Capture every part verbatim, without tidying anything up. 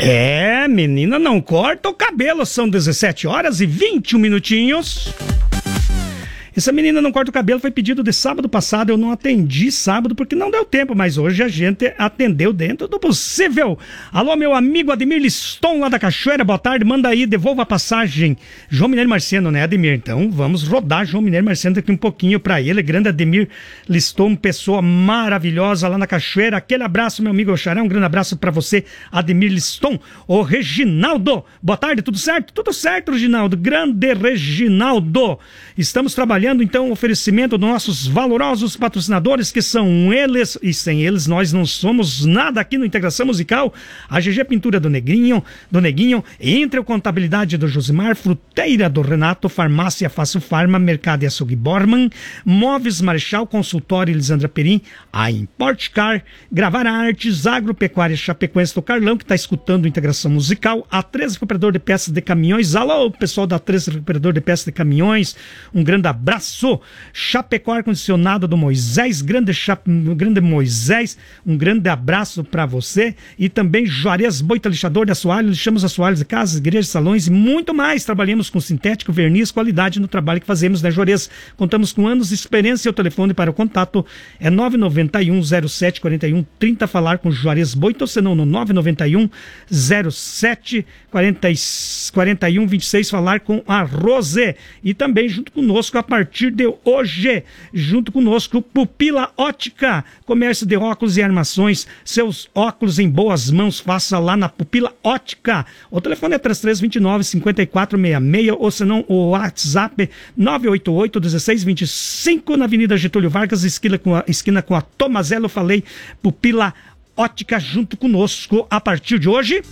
É, menina, não corta o cabelo. São dezessete horas e vinte e um minutinhos. Essa menina não corta o cabelo foi pedido de sábado passado. Eu não atendi sábado porque não deu tempo, mas hoje a gente atendeu dentro do possível. Alô, meu amigo Ademir Liston lá da Cachoeira, boa tarde, manda aí, devolva a passagem. João Mineiro Marciano, né, Ademir? Então vamos rodar João Mineiro Marciano daqui um pouquinho pra ele. Grande Ademir Liston, pessoa maravilhosa lá na Cachoeira. Aquele abraço, meu amigo Xará, um grande abraço pra você, Ademir Liston. Ô Reginaldo, boa tarde, tudo certo? Tudo certo, Reginaldo, grande Reginaldo. Estamos trabalhando então o oferecimento dos nossos valorosos patrocinadores, que são eles, e sem eles nós não somos nada aqui no Integração Musical. A G G Pintura do Negrinho, do Neguinho, Entre o Contabilidade do Josimar, Fruteira do Renato, Farmácia Fácil Farma, Mercado e Açougue Borman, Móveis Marechal, Consultório Elisandra Perim, a Importcar, Gravar Artes, Agropecuária Chapecoense do Carlão, que está escutando Integração Musical, a treze Recuperador de Peças de Caminhões. Alô, pessoal da treze Recuperador de Peças de Caminhões, um grande abraço. Chapecó Ar-Condicionado do Moisés, grande, Chape... grande Moisés, um grande abraço para você. E também Juarez Boita Lixador de Assoalho, lixamos assoalhos de casas, igrejas, salões e muito mais. Trabalhamos com sintético, verniz, qualidade no trabalho que fazemos, né, Juarez? Contamos com anos de experiência. O telefone para o contato é nove nove um, zero sete, quatro um, três zero. Falar com Juarez Boita, ou senão no nove nove um, zero sete, quatro um, vinte e seis. Falar com a Rosé. E também junto conosco a partir A partir de hoje, junto conosco, Pupila Ótica, comércio de óculos e armações, seus óculos em boas mãos, faça lá na Pupila Ótica. O telefone é três três dois nove, cinco quatro seis seis, ou senão o WhatsApp nove oito oito, um seis dois cinco, na Avenida Getúlio Vargas, esquina com a, esquina com a Tomazelo. Falei, Pupila Ótica junto conosco a partir de hoje.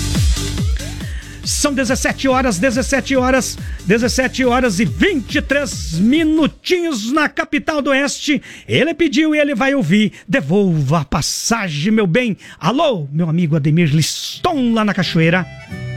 São dezessete horas, dezessete horas, dezessete horas e vinte e três minutinhos na capital do Oeste. Ele pediu e ele vai ouvir. Devolva a passagem, meu bem. Alô, meu amigo Ademir Liston lá na Cachoeira.